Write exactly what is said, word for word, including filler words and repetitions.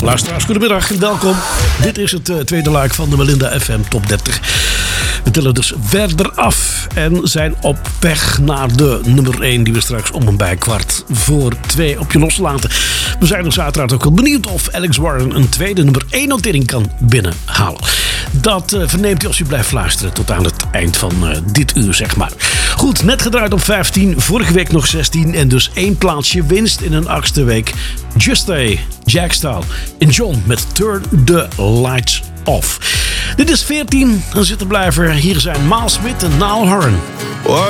Luisteraars, goedemiddag en welkom. Dit is het uh, tweede luik van de Melinda F M Top dertig. We tellen dus verder af en zijn op weg naar de nummer één... die we straks om en bij kwart voor twee op je loslaten. We zijn dus uiteraard ook wel benieuwd of Alex Warren... een tweede nummer één notering kan binnenhalen. Dat uh, verneemt u als u blijft luisteren tot aan het eind van uh, dit uur, zeg maar. Goed, net gedraaid op vijftien, vorige week nog zestien... en dus één plaatsje winst in een achtste week. Just Stay, Jack Style en John met Turn the Lights Off. Dit is veertien, een zittenblijver. Hier zijn Miles Smith en Niall Horan.